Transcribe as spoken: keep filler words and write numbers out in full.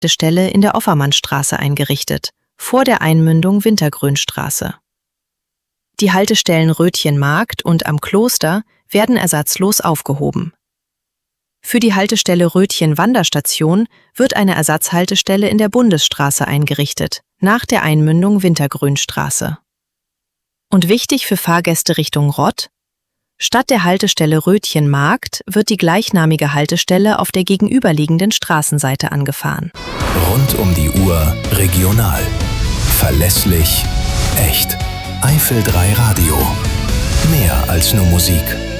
Stelle in der Offermannstraße eingerichtet, vor der Einmündung Wintergrünstraße. Die Haltestellen Rötchenmarkt und Am Kloster werden ersatzlos aufgehoben. Für die Haltestelle Rötchen-Wanderstation wird eine Ersatzhaltestelle in der Bundesstraße eingerichtet, nach der Einmündung Wintergrünstraße. Und wichtig für Fahrgäste Richtung Rott: Statt der Haltestelle Rötchenmarkt wird die gleichnamige Haltestelle auf der gegenüberliegenden Straßenseite angefahren. Rund um die Uhr regional. Verlässlich, echt. Eifel drei Radio. Mehr als nur Musik.